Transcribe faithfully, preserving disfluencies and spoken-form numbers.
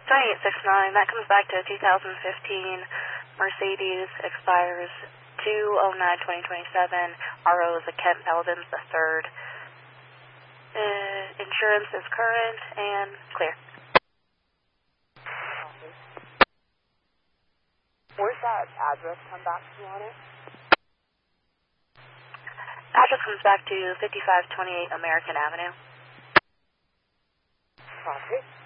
twenty-eight sixty-nine, that comes back to two thousand fifteen. Mercedes expires two oh nine twenty twenty-seven. R O is a Kent Belden's the third. Uh, insurance is current and clear. Where's that address come back to on it? Address comes back to fifty-five twenty-eight American Avenue. Copy.